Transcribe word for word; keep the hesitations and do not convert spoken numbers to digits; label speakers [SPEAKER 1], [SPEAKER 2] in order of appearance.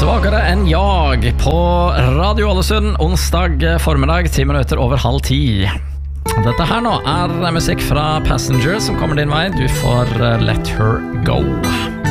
[SPEAKER 1] Svagere enn jag på Radio Ålesund, onsdag formiddag, ti minutter over halv ti. Dette her nå er musikk fra Passenger som kommer din vei. Du får Let Her Go.